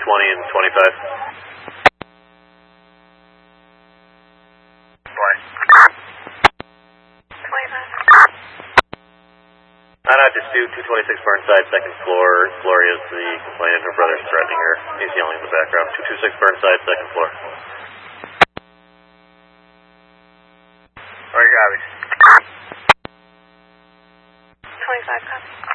20 and 25. Dispute 226 Burnside, second floor. Gloria's the complainant. Her brother's threatening her. He's yelling in the background. 226 Burnside, second floor. Where you got me? 25 copy.